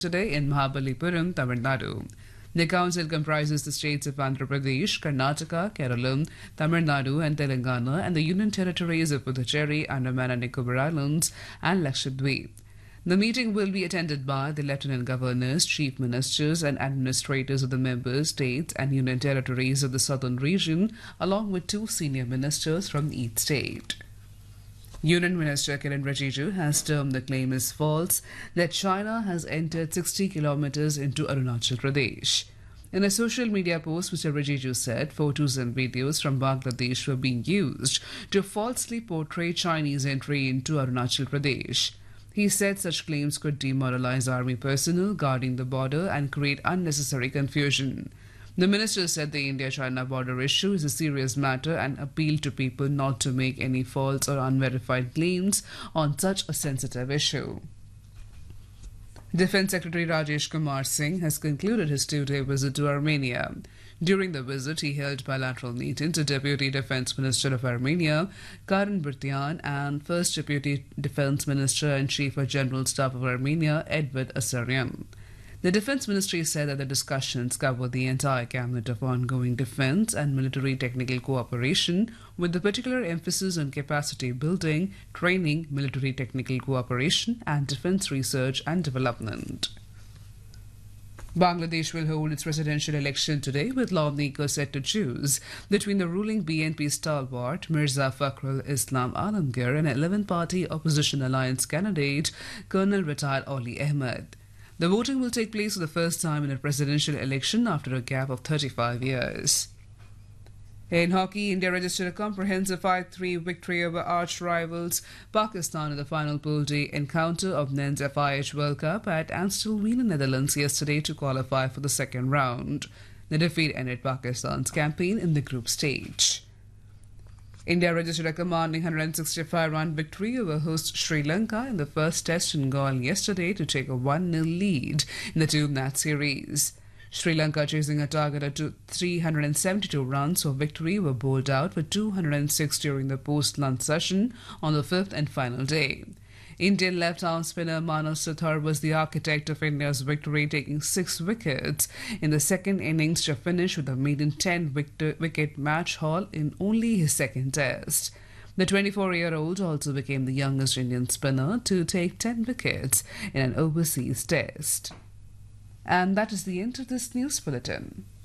today in Mahabalipuram, Tamil Nadu. The council comprises the states of Andhra Pradesh, Karnataka, Kerala, Tamil Nadu, and Telangana, and the union territories of Puducherry, Andaman and Nicobar Islands, and Lakshadweep. The meeting will be attended by the lieutenant governors, chief ministers, and administrators of the member states and union territories of the southern region, along with two senior ministers from each state. Union Minister Kiren Rijiju has termed the claim as false that China has entered 60 kilometers into Arunachal Pradesh. In a social media post, Mr. Rijiju said photos and videos from Bangladesh were being used to falsely portray Chinese entry into Arunachal Pradesh. He said such claims could demoralize army personnel guarding the border and create unnecessary confusion. The minister said the India-China border issue is a serious matter and appealed to people not to make any false or unverified claims on such a sensitive issue. Defence Secretary Rajesh Kumar Singh has concluded his two-day visit to Armenia. During the visit, he held bilateral meetings with Deputy Defence Minister of Armenia, Karan Burtian, and First Deputy Defence Minister and Chief of General Staff of Armenia, Edward Asaryan. The Defence Ministry said that the discussions covered the entire gamut of ongoing defence and military technical cooperation, with the particular emphasis on capacity building, training, military technical cooperation, and defence research and development. Bangladesh will hold its presidential election today, with lawmakers set to choose between the ruling BNP stalwart Mirza Fakhrul Islam Alamgir and 11-party opposition alliance candidate Colonel Retired Ali Ahmed. The voting will take place for the first time in a presidential election after a gap of 35 years. In hockey, India registered a comprehensive 5-3 victory over arch-rivals Pakistan in the final pool day encounter of men's FIH World Cup at Amstelveen, Netherlands yesterday to qualify for the second round. The defeat ended Pakistan's campaign in the group stage. India registered a commanding 165-run victory over host Sri Lanka in the first test in Galle yesterday to take a 1-0 lead in the two-match series. Sri Lanka, chasing a target of 372 runs for victory, were bowled out for 206 during the post-lunch session on the fifth and final day. Indian left-arm spinner Manav Sathar was the architect of India's victory, taking 6 wickets in the second innings to finish with a maiden 10-wicket match haul in only his second test. The 24-year-old also became the youngest Indian spinner to take 10 wickets in an overseas test. And that is the end of this news bulletin.